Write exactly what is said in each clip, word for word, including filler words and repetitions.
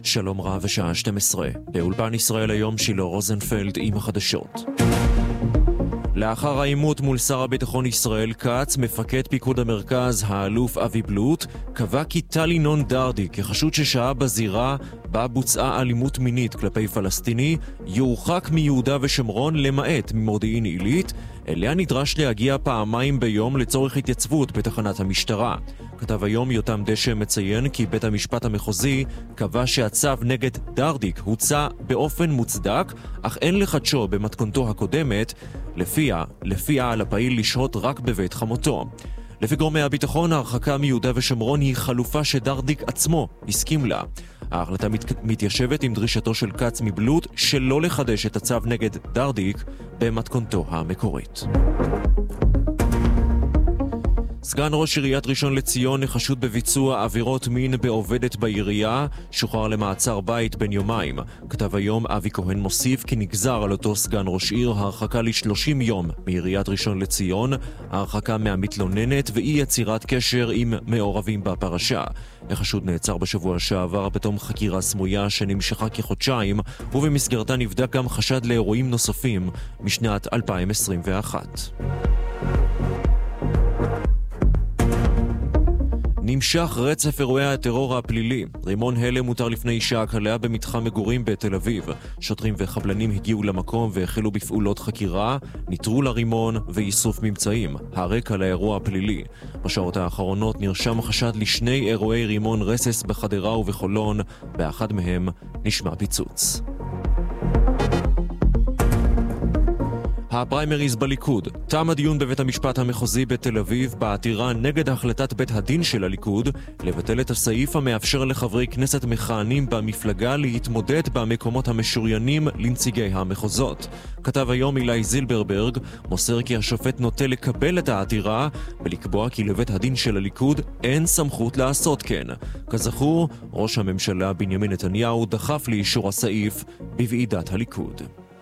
שלום רב ושעה שתים עשרה. באולפן ישראל היום שילה רוזנפלד עם החדשות. לאחר העימות מול שר הביטחון ישראל כץ, מפקד פיקוד המרכז, האלוף אבי בלוט, קבע כי טל ינון דרדי, כחשוד ששהה בזירה בה בוצעה אלימות מינית כלפי פלסטיני, יורחק מיהודה ושומרון למעט ממודיעין עילית, אליה נדרש להגיע פעמיים ביום לצורך התייצבות בתחנת המשטרה. כתב היום יותם דשא מציין כי בית המשפט המחוזי קבע שהצו נגד דרדיק הוצא באופן מוצדק, אך אין לחדשו במתכונתו הקודמת, לפיה, לפיה על הפעיל לשהות רק בבית חמותו. לפי גורמי הביטחון, ההרחקה מיהודה ושומרון היא חלופה שדרדיק עצמו הסכים לה. ההחלטה מת... מתיישבת עם דרישתו של כץ מבלוט שלא לחדש את הצו נגד דרדיק במתכונתו המקורית. סגן ראש עיריית ראשון לציון חשוד בביצוע עבירות מין בעובדת בעירייה, שוחרר למעצר בית בין יומיים. כתב היום אבי כהן מוסיף כי נגזר על אותו סגן ראש עיר הרחקה ל-שלושים יום מעיריית ראשון לציון, הרחקה מהמתלוננת ואי יצירת קשר עם מעורבים בפרשה. החשוד נעצר בשבוע שעבר בתום חקירה סמויה שנמשכה כחודשיים, ובמסגרתה נבדק גם חשד לאירועים נוספים משנת אלפיים עשרים ואחת. נמשך רצף אירועי הטרור הפלילי. רימון הלם מותר לפני שעה קלה במתחם מגורים בתל אביב. שוטרים וחבלנים הגיעו למקום והחלו בפעולות חקירה, ניטרול הרימון ואיסוף ממצאים. הרקע לאירוע הפלילי. בשעות האחרונות נרשם חשד לשני אירועי רימון רסס בחדרה ובחולון, באחד מהם נשמע פיצוץ. הפריימריז בליכוד. תם הדיון בבית המשפט המחוזי בתל אביב בעתירה נגד החלטת בית הדין של הליכוד לבטל את הסעיף המאפשר לחברי כנסת מכהנים במפלגה להתמודד במקומות המשוריינים לנציגי המחוזות. כתב היום אילי זילברברג מוסר כי השופט נוטה לקבל את העתירה ולקבוע כי לבית הדין של הליכוד אין סמכות לעשות כן. כזכור, ראש הממשלה בנימין נתניהו דחף לאישור הסעיף בוועידת הליכוד.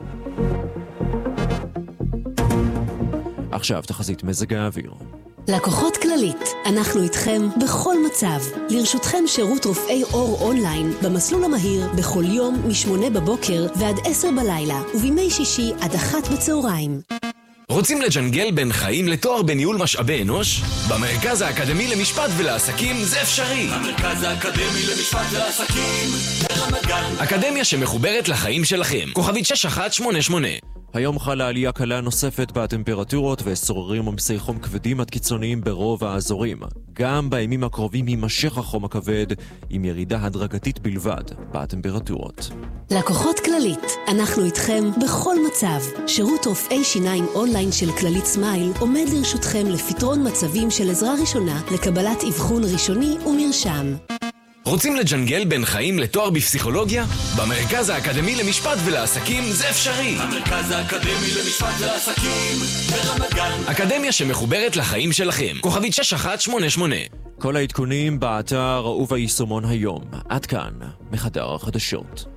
עכשיו תחזית מזג האוויר. לקוחות כללית, אנחנו איתכם בכל מצב. לרשותכם שירות רופאי אור אונליין במסלול המהיר בכל יום משמונה בבוקר ועד עשר בלילה, ובימי שישי עד אחת בצהריים. רוצים לג'נגל בין חיים לתואר בניהול משאבי אנוש? במרכז האקדמי למשפט ולעסקים זה אפשרי. המרכז האקדמי למשפט ולעסקים ברמת גן. אקדמיה שמחוברת לחיים שלכם. כוכבית שש אחת שמונה שמונה. היום חלה עלייה קלה נוספת בטמפרטורות ושוררים עומסי חום כבדים עד קיצוניים ברוב האזורים. גם בימים הקרובים יימשך החום הכבד עם ירידה הדרגתית בלבד בטמפרטורות. לקוחות כללית, אנחנו איתכם בכל מצב. שירות רופאי שיניים אונליין של כללית סמייל עומד לרשותכם לפתרון מצבים של עזרה ראשונה לקבלת אבחון ראשוני ומרשם. רוצים לג'נגל בין חיים לתואר בפסיכולוגיה? במרכז האקדמי למשפט ולעסקים זה אפשרי. המרכז האקדמי למשפט ולעסקים ברמת גן. אקדמיה שמחוברת לחיים שלכם. כוכבית שש אחת שמונה שמונה. כל העדכונים באתר וביישומון היום. עד כאן, מחדר החדשות.